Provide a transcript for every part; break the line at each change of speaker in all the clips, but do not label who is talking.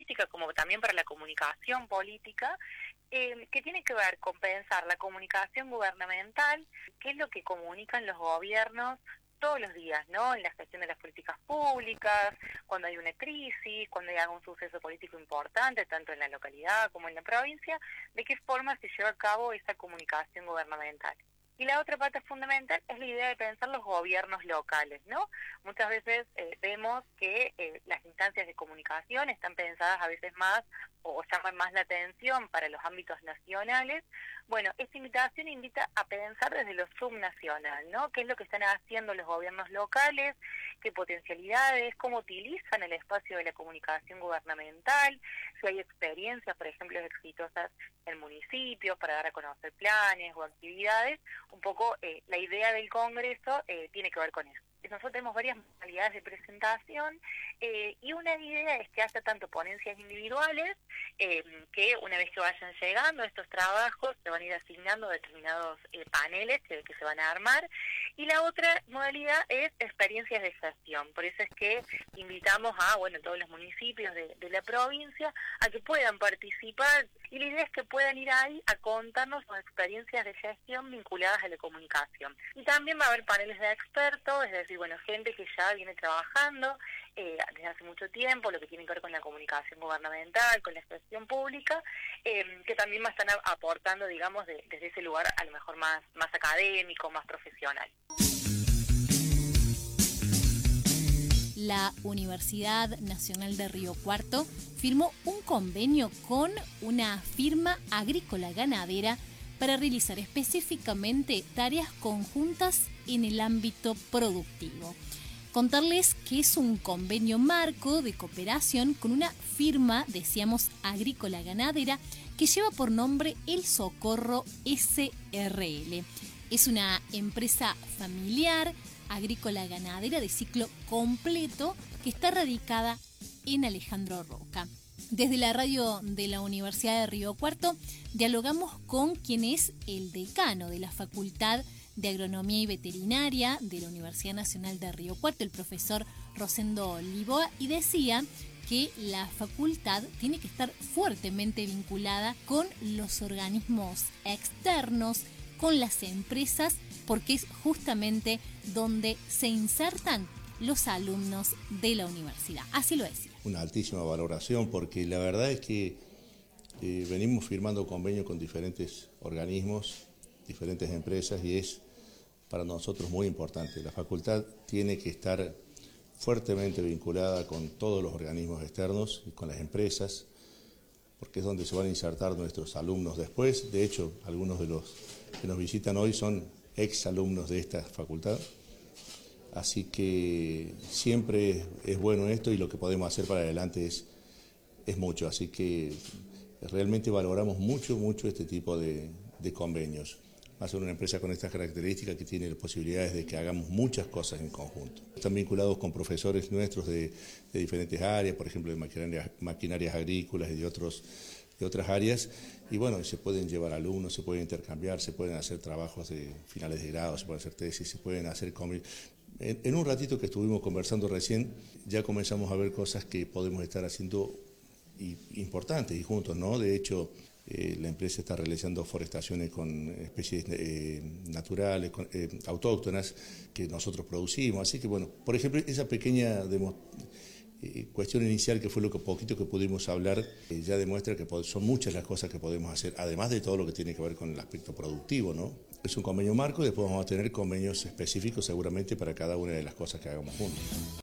política como también para la comunicación política, que tiene que ver con pensar la comunicación gubernamental, qué es lo que comunican los gobiernos todos los días, ¿no? En la gestión de las políticas públicas, cuando hay una crisis, cuando hay algún suceso político importante, tanto en la localidad como en la provincia, de qué forma se lleva a cabo esa comunicación gubernamental. Y la otra parte fundamental es la idea de pensar los gobiernos locales, ¿no? Muchas veces vemos que las instancias de comunicación están pensadas a veces más o llaman más la atención para los ámbitos nacionales. Bueno, esta invitación invita a pensar desde lo subnacional, ¿no? ¿Qué es lo que están haciendo los gobiernos locales? ¿Qué potencialidades? ¿Cómo utilizan el espacio de la comunicación gubernamental? Si hay experiencias, por ejemplo, exitosas en municipios para dar a conocer planes o actividades. Un poco la idea del Congreso tiene que ver con eso. Nosotros tenemos varias modalidades de presentación y una idea es que haya tanto ponencias individuales, que una vez que vayan llegando estos trabajos se van a ir asignando determinados paneles que se van a armar, y la otra modalidad es experiencias de gestión. Por eso es que invitamos a todos los municipios de la provincia a que puedan participar, y la idea es que puedan ir ahí a contarnos sus experiencias de gestión vinculadas a la comunicación. Y también va a haber paneles de expertos, es decir, gente que ya viene trabajando desde hace mucho tiempo, lo que tiene que ver con la comunicación gubernamental, con la expresión pública, que también me están aportando, digamos, desde ese lugar a lo mejor más académico, más profesional.
La Universidad Nacional de Río Cuarto firmó un convenio con una firma agrícola ganadera para realizar específicamente tareas conjuntas en el ámbito productivo. Contarles que es un convenio marco de cooperación con una firma, decíamos, agrícola ganadera, que lleva por nombre El Socorro SRL. Es una empresa familiar, agrícola ganadera de ciclo completo que está radicada en Alejandro Roca. Desde la radio de la Universidad de Río Cuarto dialogamos con quien es el decano de la Facultad de Agronomía y Veterinaria de la Universidad Nacional de Río Cuarto, el profesor Rosendo Liboa, y decía que la facultad tiene que estar fuertemente vinculada con los organismos externos, con las empresas, porque es justamente donde se insertan los alumnos de la universidad. Así lo decía.
Una altísima valoración, porque la verdad es que venimos firmando convenios con diferentes organismos, diferentes empresas, y es para nosotros muy importante. La facultad tiene que estar fuertemente vinculada con todos los organismos externos y con las empresas, porque es donde se van a insertar nuestros alumnos después. De hecho, algunos de los que nos visitan hoy son exalumnos de esta facultad. Así que siempre es bueno esto, y lo que podemos hacer para adelante es mucho. Así que realmente valoramos mucho este tipo de convenios. Va a ser una empresa con estas características que tiene las posibilidades de que hagamos muchas cosas en conjunto. Están vinculados con profesores nuestros de diferentes áreas, por ejemplo de maquinarias agrícolas y de otras áreas, y se pueden llevar alumnos, se pueden intercambiar, se pueden hacer trabajos de finales de grado, se pueden hacer tesis, se pueden hacer en un ratito que estuvimos conversando recién, ya comenzamos a ver cosas que podemos estar haciendo importantes y juntos, ¿no? De hecho, la empresa está realizando forestaciones con especies naturales, autóctonas, que nosotros producimos. Así que, por ejemplo, esa pequeña cuestión inicial, que fue lo poquito que pudimos hablar, ya demuestra que son muchas las cosas que podemos hacer, además de todo lo que tiene que ver con el aspecto productivo, ¿no? Es un convenio marco, y después vamos a tener convenios específicos seguramente para cada una de las cosas que hagamos juntos.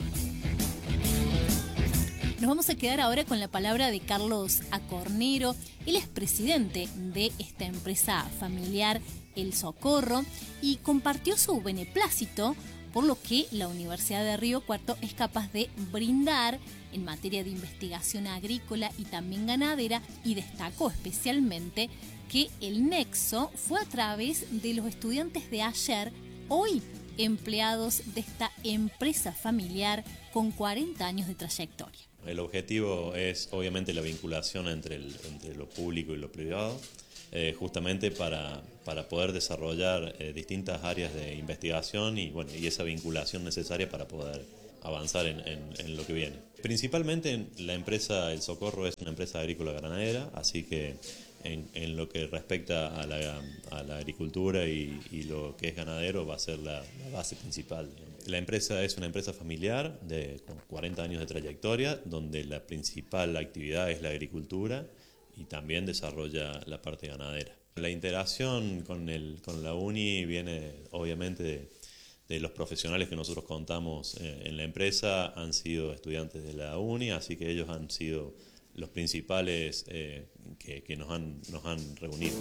Nos vamos a quedar ahora con la palabra de Carlos Acornero. Él es presidente de esta empresa familiar El Socorro y compartió su beneplácito por lo que la Universidad de Río Cuarto es capaz de brindar en materia de investigación agrícola y también ganadera, y destacó especialmente que el nexo fue a través de los estudiantes de ayer, hoy empleados de esta empresa familiar con 40 años de trayectoria.
El objetivo es obviamente la vinculación entre lo público y lo privado, justamente para poder desarrollar distintas áreas de investigación y esa vinculación necesaria para poder avanzar en lo que viene. Principalmente la empresa El Socorro es una empresa agrícola ganadera, así que en lo que respecta a la agricultura y lo que es ganadero va a ser la base principal. La empresa es una empresa familiar de 40 años de trayectoria, donde la principal actividad es la agricultura y también desarrolla la parte ganadera. La interacción con la UNI viene obviamente de los profesionales que nosotros contamos en la empresa, han sido estudiantes de la UNI, así que ellos han sido los principales que nos han reunido.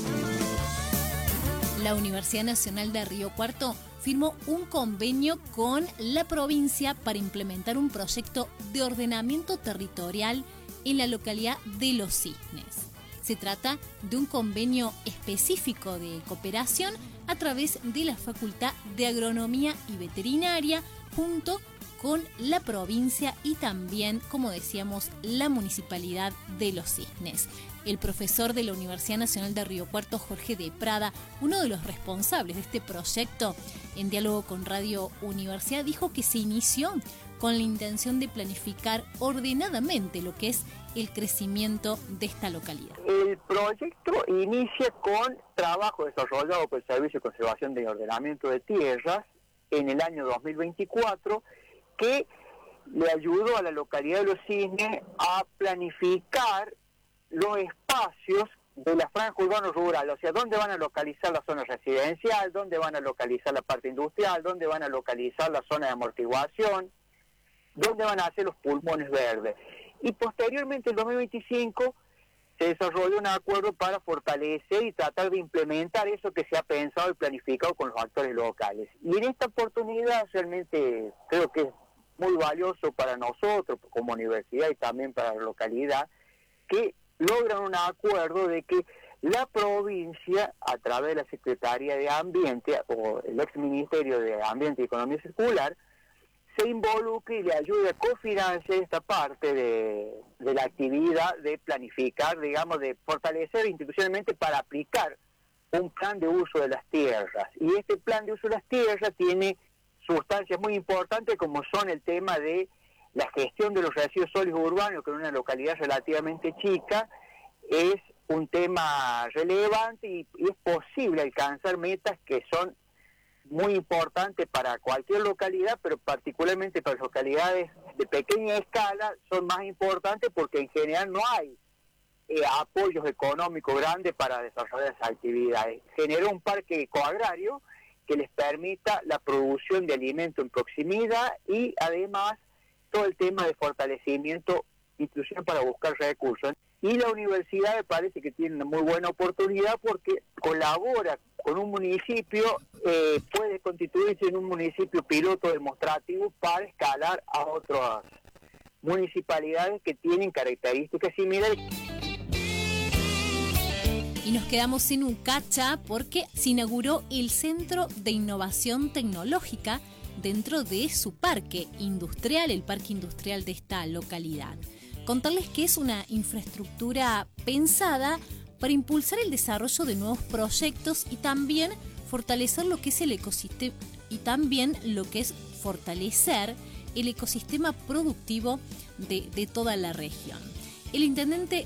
La Universidad Nacional de Río Cuarto firmó un convenio con la provincia para implementar un proyecto de ordenamiento territorial en la localidad de Los Cisnes. Se trata de un convenio específico de cooperación a través de la Facultad de Agronomía y Veterinaria junto con la provincia y también, como decíamos, la Municipalidad de Los Cisnes. El profesor de la Universidad Nacional de Río Cuarto, Jorge de Prada, uno de los responsables de este proyecto, en diálogo con Radio Universidad, dijo que se inició con la intención de planificar ordenadamente lo que es el crecimiento de esta localidad.
El proyecto inicia con trabajo desarrollado por el Servicio de Conservación y Ordenamiento de Tierras en el año 2024, que le ayudó a la localidad de Los Cisnes a planificar los espacios de la franja urbano-rural, o sea, dónde van a localizar la zona residencial, dónde van a localizar la parte industrial, dónde van a localizar la zona de amortiguación, dónde van a hacer los pulmones verdes. Y posteriormente, en 2025, se desarrolló un acuerdo para fortalecer y tratar de implementar eso que se ha pensado y planificado con los actores locales. Y en esta oportunidad realmente creo que es muy valioso para nosotros como universidad y también para la localidad, que logran un acuerdo de que la provincia, a través de la Secretaría de Ambiente o el ex Ministerio de Ambiente y Economía Circular, se involucre y le ayude a cofinanciar esta parte de la actividad de planificar, digamos, de fortalecer institucionalmente para aplicar un plan de uso de las tierras. Y este plan de uso de las tierras tiene sustancias muy importantes como son el tema de la gestión de los residuos sólidos urbanos, que en una localidad relativamente chica es un tema relevante y es posible alcanzar metas que son muy importantes para cualquier localidad, pero particularmente para localidades de pequeña escala son más importantes porque en general no hay apoyos económicos grandes para desarrollar esas actividades. Generó un parque ecoagrario que les permita la producción de alimento en proximidad y además todo el tema de fortalecimiento institucional para buscar recursos. Y la universidad me parece que tiene una muy buena oportunidad porque colabora con un municipio, puede constituirse en un municipio piloto demostrativo para escalar a otras municipalidades que tienen características similares.
Y nos quedamos en Ucacha porque se inauguró el Centro de Innovación Tecnológica dentro de su parque industrial, el parque industrial de esta localidad. Contarles que es una infraestructura pensada para impulsar el desarrollo de nuevos proyectos y también fortalecer lo que es el ecosistema y también lo que es fortalecer el ecosistema productivo de toda la región. El intendente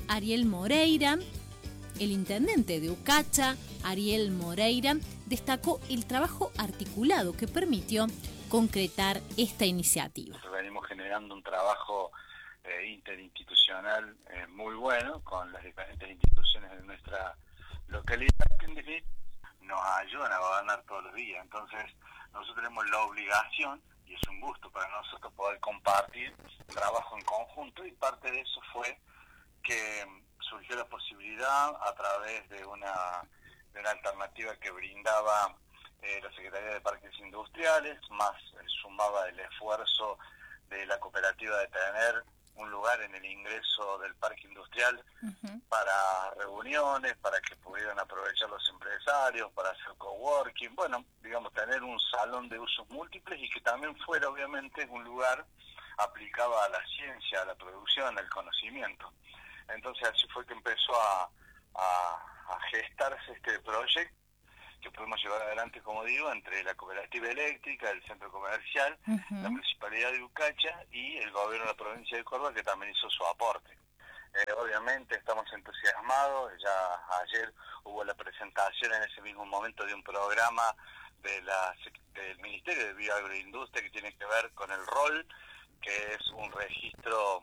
de Ucacha, Ariel Moreira, destacó el trabajo articulado que permitió concretar esta iniciativa.
Venimos generando un trabajo interinstitucional muy bueno con las diferentes instituciones de nuestra localidad que en definitiva nos ayudan a gobernar todos los días. Entonces nosotros tenemos la obligación y es un gusto para nosotros poder compartir trabajo en conjunto y parte de eso fue que surgió la posibilidad a través de una alternativa que brindaba la Secretaría de Parques Industriales, más sumaba el esfuerzo de la cooperativa de tener un lugar en el ingreso del parque industrial para reuniones, para que pudieran aprovechar los empresarios, para hacer coworking, bueno, digamos, tener un salón de usos múltiples y que también fuera obviamente un lugar aplicado a la ciencia, a la producción, al conocimiento. Entonces así fue que empezó a gestarse este proyecto, que podemos llevar adelante, como digo, entre la cooperativa eléctrica, el centro comercial, la municipalidad de Ucacha y el gobierno de la provincia de Córdoba, que también hizo su aporte. Obviamente estamos entusiasmados. Ya ayer hubo la presentación en ese mismo momento de un programa del Ministerio de Bioagroindustria que tiene que ver con el rol, que es un registro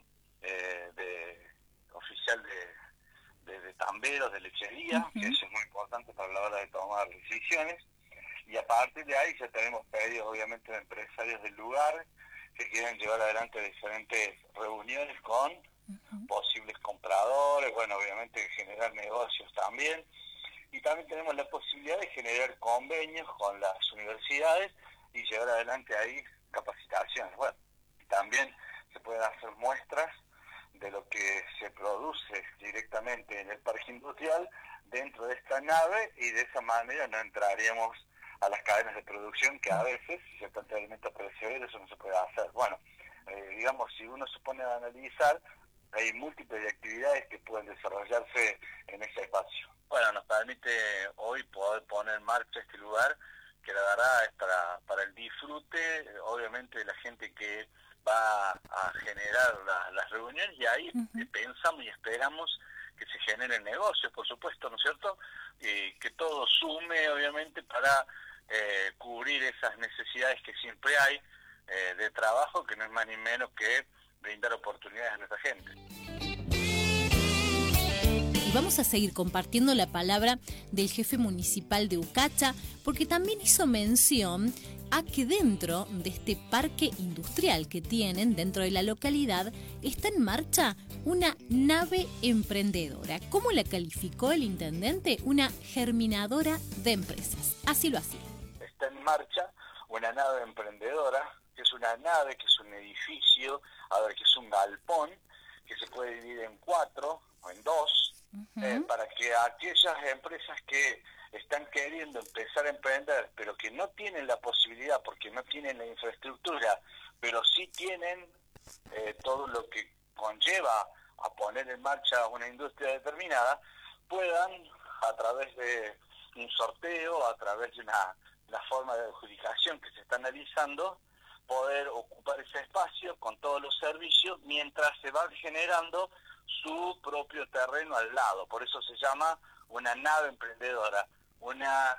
oficial de tamberos, de lechería, que eso es muy importante para la hora de tomar decisiones. Y a partir de ahí ya tenemos pedidos, obviamente, de empresarios del lugar que quieren llevar adelante diferentes reuniones con posibles compradores, bueno, obviamente generar negocios también. Y también tenemos la posibilidad de generar convenios con las universidades y llevar adelante ahí capacitaciones. Bueno, también se pueden hacer muestras de lo que se produce directamente en el parque industrial dentro de esta nave, y de esa manera no entraríamos a las cadenas de producción, que a veces, si se trata de alimentos perecederos, eso no se puede hacer. Bueno, digamos, si uno se pone a analizar, hay múltiples actividades que pueden desarrollarse en ese espacio. Bueno, nos permite hoy poder poner en marcha este lugar, que la verdad es para el disfrute, obviamente, de la gente que va a generar las reuniones, y ahí pensamos y esperamos que se generen negocios, por supuesto, ¿no es cierto? Y que todo sume, obviamente, para cubrir esas necesidades que siempre hay de trabajo, que no es más ni menos que brindar oportunidades a nuestra gente.
Y vamos a seguir compartiendo la palabra del jefe municipal de Ucacha, porque también hizo mención a que dentro de este parque industrial que tienen dentro de la localidad está en marcha una nave emprendedora. ¿Cómo la calificó el intendente? Una germinadora de empresas. Así lo hacía.
Está en marcha una nave emprendedora, que es una nave, que es un edificio, que es un galpón, que se puede dividir en 4 o en 2, para que aquellas empresas que están queriendo empezar a emprender, pero que no tienen la posibilidad porque no tienen la infraestructura, pero sí tienen todo lo que conlleva a poner en marcha una industria determinada, puedan, a través de un sorteo, a través de la forma de adjudicación que se está analizando, poder ocupar ese espacio con todos los servicios mientras se va generando su propio terreno al lado. Por eso se llama una nave emprendedora, una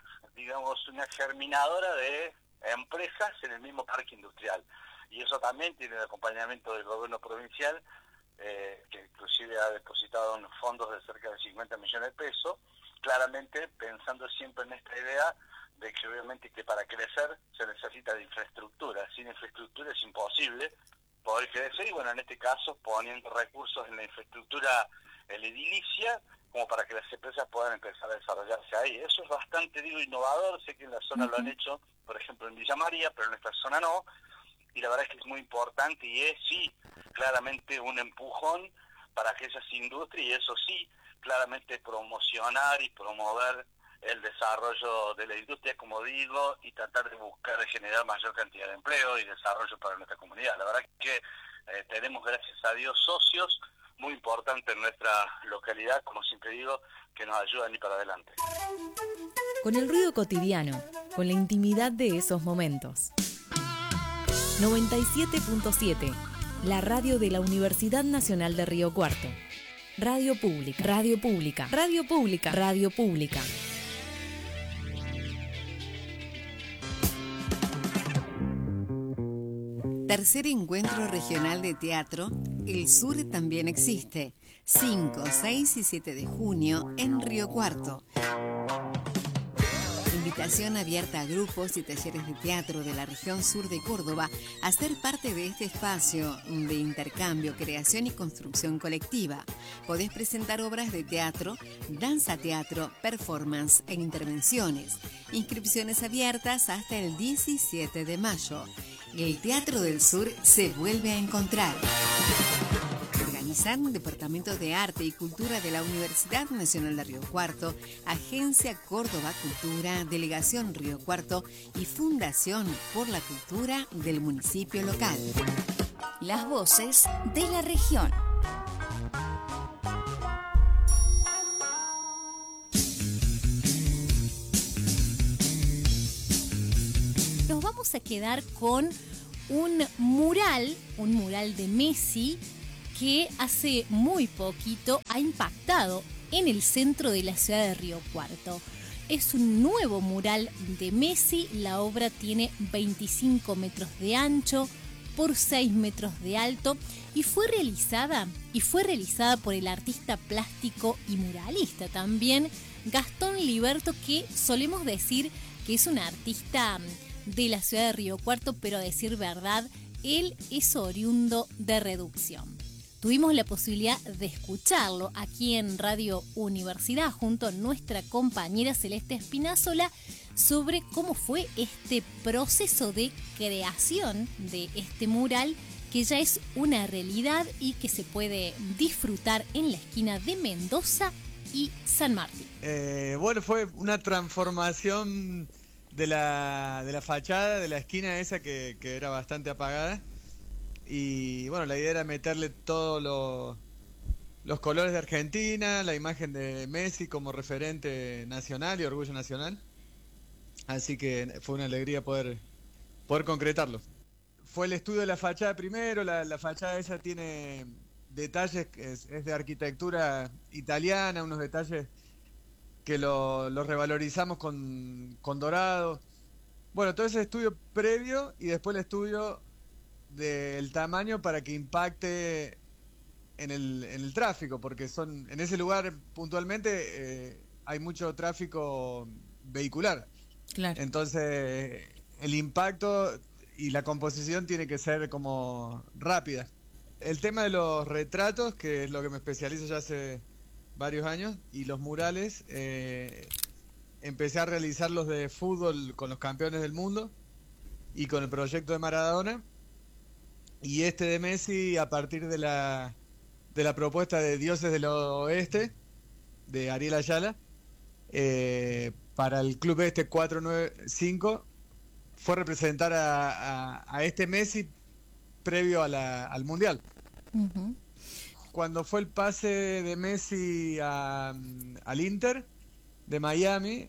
germinadora de empresas en el mismo parque industrial. Y eso también tiene el acompañamiento del gobierno provincial, que inclusive ha depositado unos fondos de cerca de 50 millones de pesos, claramente pensando siempre en esta idea de que obviamente que para crecer se necesita de infraestructura. Sin infraestructura es imposible poder crecer, y bueno, en este caso poniendo recursos en la infraestructura edilicia como para que las empresas puedan empezar a desarrollarse ahí. Eso es bastante, innovador. Sé que en la zona lo han hecho, por ejemplo, en Villa María, pero en nuestra zona no, y la verdad es que es muy importante, y es, sí, claramente un empujón para aquellas industrias, y eso sí, claramente promocionar y promover el desarrollo de la industria, como digo, y tratar de buscar de generar mayor cantidad de empleo y desarrollo para nuestra comunidad. La verdad es que tenemos, gracias a Dios, socios muy importantes en nuestra localidad, como siempre digo, que nos ayudan a ir para adelante.
Con el ruido cotidiano, con la intimidad de esos momentos. 97.7, la radio de la Universidad Nacional de Río Cuarto. Radio Pública, Radio Pública, Radio Pública, Radio Pública.
Tercer encuentro regional de teatro, El Sur también existe, 5, 6 y 7 de junio en Río Cuarto. Invitación abierta a grupos y talleres de teatro de la región sur de Córdoba a ser parte de este espacio de intercambio, creación y construcción colectiva. Podés presentar obras de teatro, danza teatro, performance e intervenciones. Inscripciones abiertas hasta el 17 de mayo. El Teatro del Sur se vuelve a encontrar. Organizan Departamento de Arte y Cultura de la Universidad Nacional de Río Cuarto, Agencia Córdoba Cultura, Delegación Río Cuarto y Fundación por la Cultura del municipio local.
Las voces de la región.
vamos a quedar con un mural de Messi que hace muy poquito ha impactado en el centro de la ciudad de Río Cuarto. Es un nuevo mural de Messi, la obra tiene 25 metros de ancho por 6 metros de alto y fue realizada por el artista plástico y muralista también Gastón Liberto, que solemos decir que es un artista de la ciudad de Río Cuarto, pero a decir verdad, él es oriundo de Reducción. Tuvimos la posibilidad de escucharlo aquí en Radio Universidad junto a nuestra compañera Celeste Espinazola sobre cómo fue este proceso de creación de este mural que ya es una realidad y que se puede disfrutar en la esquina de Mendoza y San Martín.
Bueno, fue una transformación de la fachada, de la esquina esa que era bastante apagada. Y bueno, la idea era meterle todos los colores de Argentina, la imagen de Messi como referente nacional y orgullo nacional. Así que fue una alegría poder concretarlo. Fue el estudio de la fachada primero, la fachada esa tiene detalles, es de arquitectura italiana, unos detalles que lo revalorizamos con dorado. Bueno, todo ese estudio previo y después el estudio del tamaño para que impacte en el tráfico, porque en ese lugar puntualmente hay mucho tráfico vehicular.
Claro.
Entonces el impacto y la composición tiene que ser como rápida. El tema de los retratos, que es lo que me especializo ya hace varios años, y los murales, empecé a realizarlos de fútbol con los campeones del mundo y con el proyecto de Maradona. Y este de Messi a partir de la propuesta de Dioses del Oeste, de Ariel Ayala, para el Club Este 495, fue representar a este Messi previo al Mundial.
Uh-huh.
Cuando fue el pase de Messi al Inter de Miami,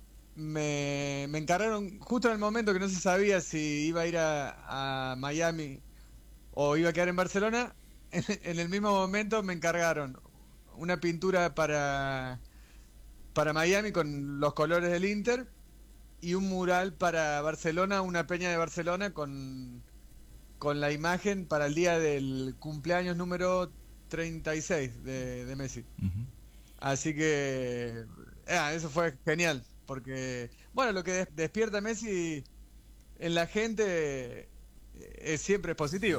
me encargaron justo en el momento que no se sabía si iba a ir a Miami o iba a quedar en Barcelona. En el mismo momento me encargaron una pintura para Miami con los colores del Inter y un mural para Barcelona, una peña de Barcelona con la imagen para el día del cumpleaños número 36 de Messi.
Uh-huh. Así
que eso fue genial, porque bueno, lo que despierta Messi en la gente siempre es positivo.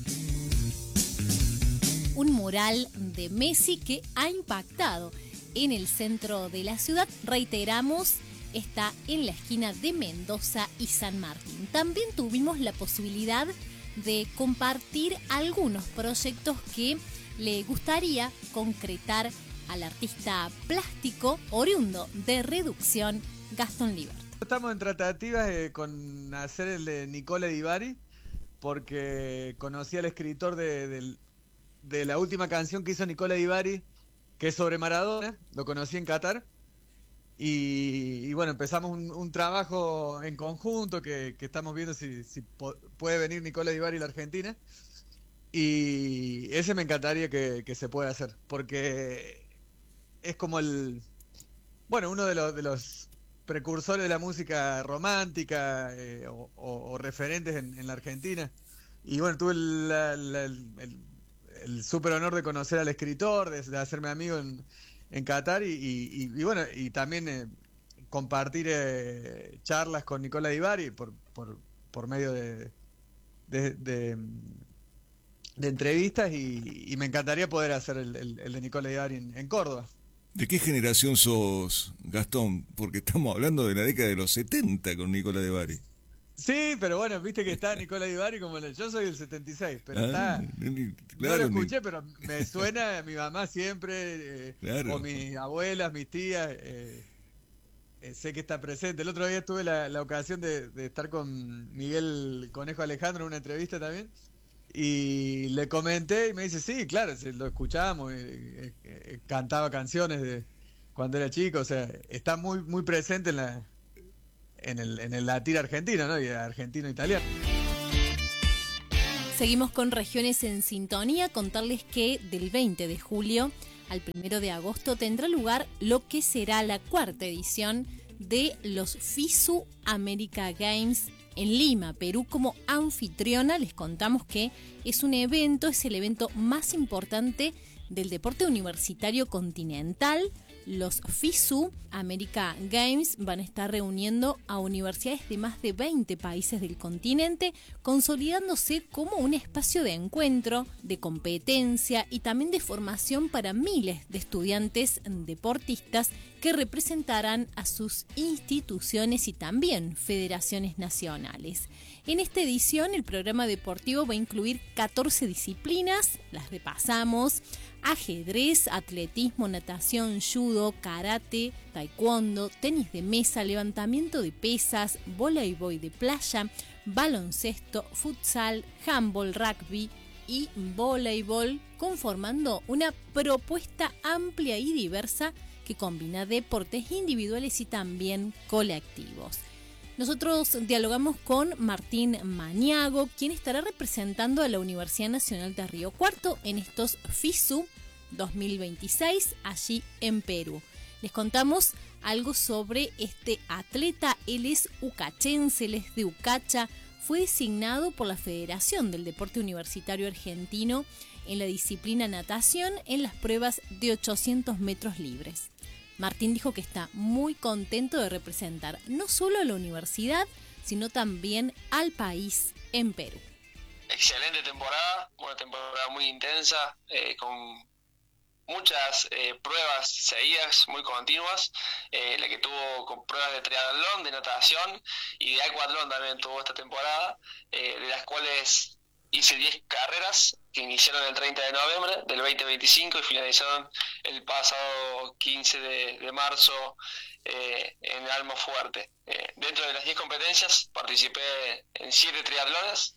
Un mural de Messi que ha impactado en el centro de la ciudad. Reiteramos, está en la esquina de Mendoza y San Martín. También tuvimos la posibilidad de compartir algunos proyectos que le gustaría concretar al artista plástico oriundo de Reducción, Gastón Liberto.
Estamos en tratativas con hacer el de Nicola Di Bari, porque conocí al escritor de la última canción que hizo Nicola Di Bari, que es sobre Maradona. Lo conocí en Qatar y bueno, empezamos un trabajo en conjunto que estamos viendo si puede venir Nicola Di Bari a la Argentina, y ese me encantaría que se pueda hacer, porque es como uno de los precursores de la música romántica o referentes en la Argentina. Y bueno, tuve el súper honor de conocer al escritor, de hacerme amigo en Qatar y bueno, y también compartir charlas con Nicola Di Bari por medio de entrevistas, y me encantaría poder hacer el de Nicola Di Bari en Córdoba.
¿De qué generación sos, Gastón? Porque estamos hablando de la década de los 70 con Nicola Di Bari.
Sí, pero bueno, viste que está Nicola Di Bari yo soy del 76, pero está...
Claro,
no lo escuché, pero me suena a mi mamá siempre,
claro.
O mis abuelas, mis tías, sé que está presente. El otro día tuve la ocasión de estar con Miguel Conejo Alejandro en una entrevista también, y le comenté y me dice, sí, claro, lo escuchábamos, cantaba canciones de cuando era chico, o sea, está muy, muy presente en el latir argentino, ¿no? Y argentino-italiano.
Seguimos con Regiones en Sintonía. Contarles que del 20 de julio al 1 de agosto tendrá lugar lo que será la 4ª edición de los FISU America Games en Lima, Perú. Como anfitriona les contamos que es el evento más importante del deporte universitario continental. Los FISU America Games van a estar reuniendo a universidades de más de 20 países del continente, consolidándose como un espacio de encuentro, de competencia y también de formación para miles de estudiantes deportistas que representarán a sus instituciones y también federaciones nacionales. En esta edición el programa deportivo va a incluir 14 disciplinas, las repasamos: ajedrez, atletismo, natación, judo, karate, taekwondo, tenis de mesa, levantamiento de pesas, voleibol de playa, baloncesto, futsal, handball, rugby y voleibol, conformando una propuesta amplia y diversa que combina deportes individuales y también colectivos. Nosotros dialogamos con Martín Maniago, quien estará representando a la Universidad Nacional de Río Cuarto en estos FISU 2026 allí en Perú. Les contamos algo sobre este atleta. Él es ucachense, él es de Ucacha. Fue designado por la Federación del Deporte Universitario Argentino en la disciplina natación en las pruebas de 800 metros libres. Martín dijo que está muy contento de representar no solo a la universidad, sino también al país en Perú.
Excelente temporada, una temporada muy intensa, con muchas pruebas seguidas, muy continuas, la que tuvo con pruebas de triatlón, de natación y de aquatlón también tuvo esta temporada, de las cuales hice 10 carreras que iniciaron el 30 de noviembre del 2025 y finalizaron el pasado 15 de marzo en Almafuerte. Dentro de las 10 competencias participé en 7 triatlones.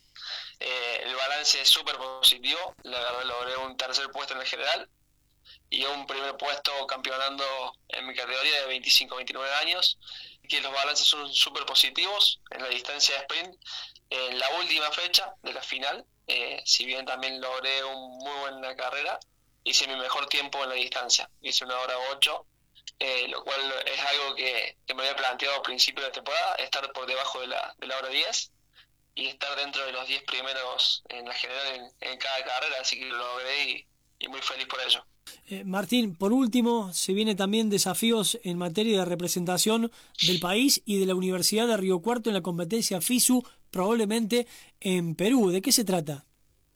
El balance es súper positivo, la verdad logré un tercer puesto en el general y un primer puesto campeonando en mi categoría de 25-29 años, que los balances son súper positivos en la distancia de sprint. En la última fecha de la final, si bien también logré una muy buena carrera, hice mi mejor tiempo en la distancia, hice 1 hora 8, lo cual es algo que me había planteado al principio de la temporada, estar por debajo de la hora 10 y estar dentro de los 10 primeros en la general en cada carrera, así que lo logré y muy feliz por ello.
Martín, por último, se vienen también desafíos en materia de representación del país y de la Universidad de Río Cuarto en la competencia FISU, probablemente en Perú. ¿De qué se trata?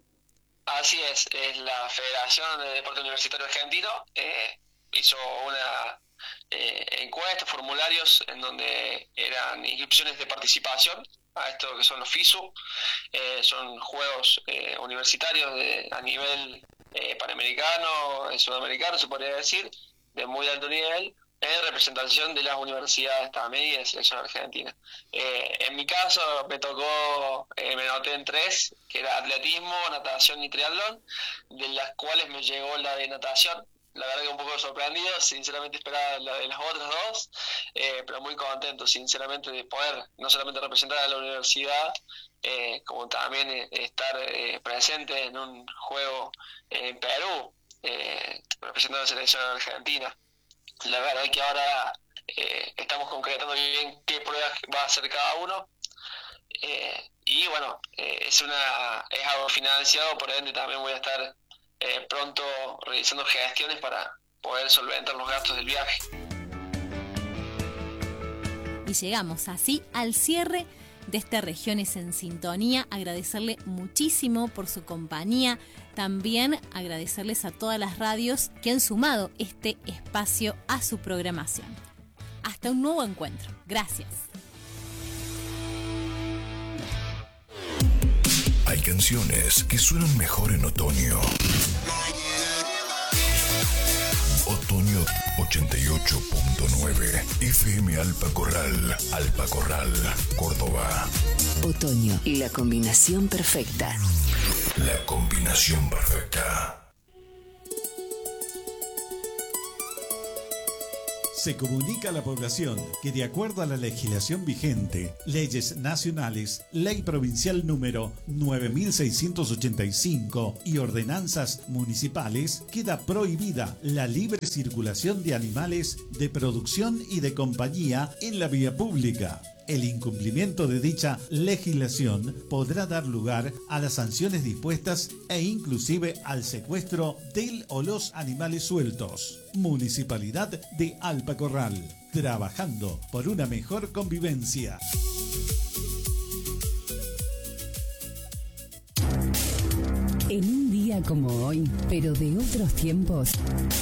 Así es la Federación de Deporte Universitario Argentino hizo una encuesta, formularios en donde eran inscripciones de participación a esto que son los FISU, son juegos universitarios a nivel panamericano, sudamericano se podría decir, de muy alto nivel, en representación de las universidades también y de selección argentina. En mi caso me noté en 3, que era atletismo, natación y triatlón, de las cuales me llegó la de natación. La verdad que un poco sorprendido, sinceramente esperaba la de las otras 2, pero muy contento sinceramente de poder no solamente representar a la universidad, como también estar presente en un juego en Perú, representando a la selección argentina. La verdad es que ahora estamos concretando bien qué pruebas va a hacer cada uno, y bueno, es algo financiado, por ende también voy a estar pronto realizando gestiones para poder solventar los gastos del viaje.
Y llegamos así al cierre de esta Regiones en Sintonía. Agradecerle muchísimo por su compañía. También agradecerles a todas las radios que han sumado este espacio a su programación. Hasta un nuevo encuentro. Gracias.
Hay canciones que suenan mejor en otoño. Otoño 88.9 FM Alpa Corral, Córdoba.
Otoño, la combinación perfecta.
La combinación perfecta.
Se comunica a la población que de acuerdo a la legislación vigente, leyes nacionales, ley provincial número 9685 y ordenanzas municipales, queda prohibida la libre circulación de animales de producción y de compañía en la vía pública. El incumplimiento de dicha legislación podrá dar lugar a las sanciones dispuestas e inclusive al secuestro del o los animales sueltos. Municipalidad de Alpacorral, trabajando por una mejor convivencia.
En un día como hoy, pero de otros tiempos.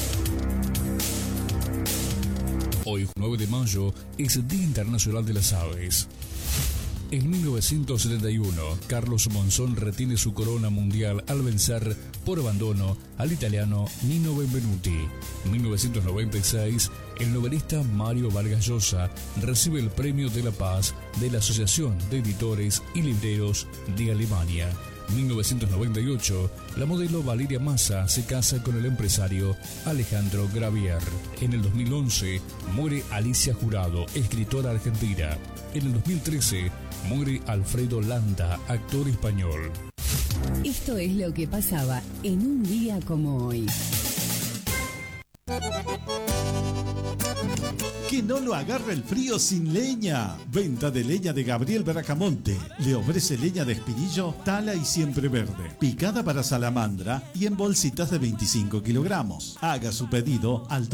Hoy, 9 de mayo, es el Día Internacional de las Aves. En 1971, Carlos Monzón retiene su corona mundial al vencer por abandono al italiano Nino Benvenuti. En 1996, el novelista Mario Vargas Llosa recibe el Premio de la Paz de la Asociación de Editores y Libreros de Alemania. En 1998, la modelo Valeria Massa se casa con el empresario Alejandro Gravier. En el 2011, muere Alicia Jurado, escritora argentina. En el 2013, muere Alfredo Landa, actor español.
Esto es lo que pasaba en un día como hoy.
Que no lo agarre el frío sin leña. Venta de leña de Gabriel Bracamonte. Le ofrece leña de espinillo, tala y siempre verde. Picada para salamandra y en bolsitas de 25 kilogramos. Haga su pedido al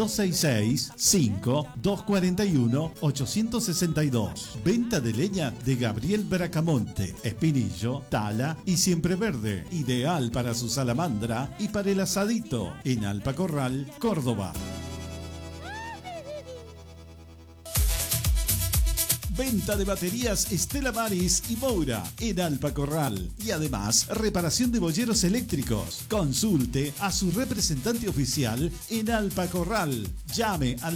266-5-241-862. Venta de leña de Gabriel Bracamonte. Espinillo, tala y siempre verde. Ideal para su salamandra y para el asadito. En Alpacorral, Córdoba. Venta de baterías Stella Maris y Moura en Alpacorral. Y además, reparación de boyeros eléctricos. Consulte a su representante oficial en Alpacorral. Llame al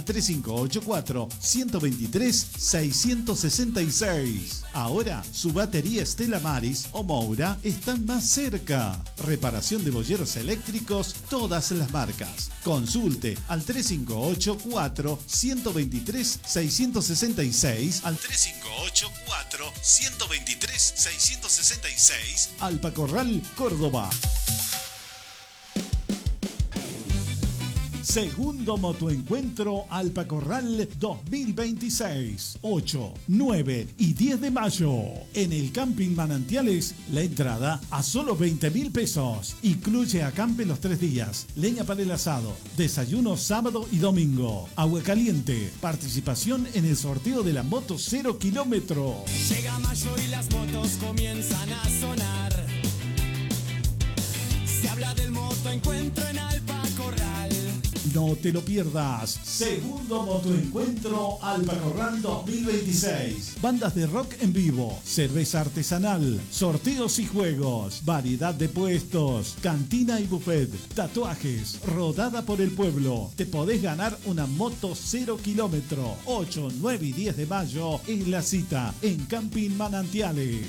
3584-123-666. Ahora, su batería Stella Maris o Moura están más cerca. Reparación de boyeros eléctricos, todas las marcas. Consulte al 3584-123-666 al 3584-123-666 Alpacorral, Córdoba. Segundo Motoencuentro Alpacorral 2026, 8, 9 y 10 de mayo. En el Camping Manantiales, la entrada a solo 20.000 pesos. Incluye acampe los 3 días, leña para el asado, desayuno sábado y domingo, agua caliente, participación en el sorteo de la moto 0 kilómetro.
Llega mayo y las motos comienzan a sonar. Se habla del Motoencuentro en Alpacorral.
No te lo pierdas. Segundo Motoencuentro Alpacorral 2026. Bandas de rock en vivo, cerveza artesanal, sorteos y juegos, variedad de puestos, cantina y buffet, tatuajes, rodada por el pueblo. Te podés ganar una moto 0 kilómetro. 8, 9 y 10 de mayo es la cita en Camping Manantiales.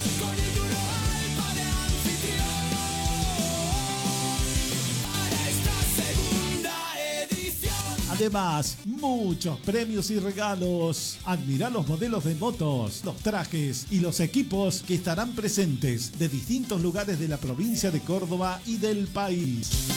Además, muchos premios y regalos. Admirá los modelos de motos, los trajes y los equipos que estarán presentes de distintos lugares de la provincia de Córdoba y del país.